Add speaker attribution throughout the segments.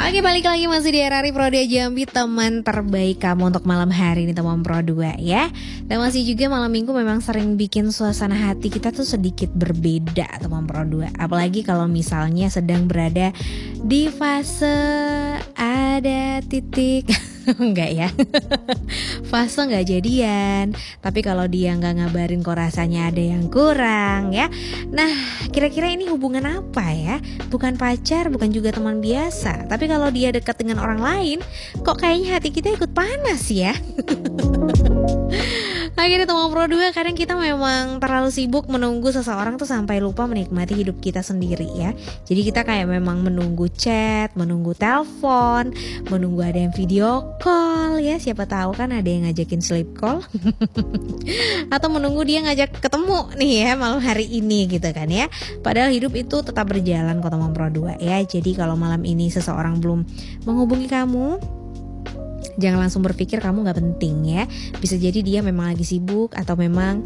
Speaker 1: Oke, balik lagi masih di RRI Pro 2 Jambi, teman terbaik kamu untuk malam hari ini, teman Pro 2 ya. Dan masih juga malam minggu memang sering bikin suasana hati kita tuh sedikit berbeda, teman Pro 2. Apalagi kalau misalnya sedang berada di fase ada titik enggak ya, fase nggak jadian, tapi kalau dia nggak ngabarin kok rasanya ada yang kurang ya. Nah, kira-kira ini hubungan apa ya? Bukan pacar, bukan juga teman biasa, tapi kalau dia dekat dengan orang lain, kok kayaknya hati kita ikut panas ya. Akhirnya teman Pro 2, kadang kita memang terlalu sibuk menunggu seseorang tuh sampai lupa menikmati hidup kita sendiri ya. Jadi kita kayak memang menunggu chat, menunggu telepon, menunggu ada yang video call ya. Siapa tahu kan ada yang ngajakin sleep call. Atau menunggu dia ngajak ketemu nih ya malam hari ini gitu kan ya. Padahal hidup itu tetap berjalan kok teman Pro 2 ya. Jadi kalau malam ini seseorang belum menghubungi kamu, jangan langsung berpikir kamu gak penting ya. Bisa jadi dia memang lagi sibuk atau memang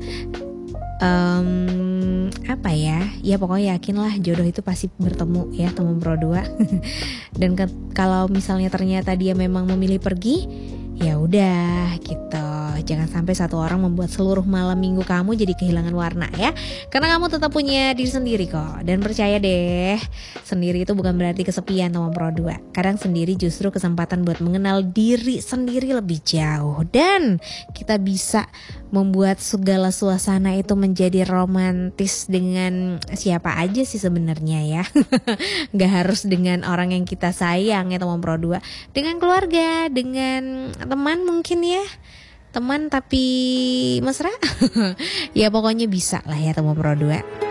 Speaker 1: apa ya, ya pokoknya yakinlah jodoh itu pasti bertemu ya teman Pro 2. Dan kalau misalnya ternyata dia memang memilih pergi, ya udah gitu. Jangan sampai satu orang membuat seluruh malam minggu kamu jadi kehilangan warna ya. Karena kamu tetap punya diri sendiri kok. Dan percaya deh, sendiri itu bukan berarti kesepian teman Pro 2. Kadang sendiri justru kesempatan buat mengenal diri sendiri lebih jauh. Dan kita bisa membuat segala suasana itu menjadi romantis dengan siapa aja sih sebenarnya ya. Gak harus dengan orang yang kita sayang ya teman Pro 2. Dengan keluarga, dengan teman mungkin ya. Teman tapi mesra. Ya pokoknya bisa lah ya teman Pro 2.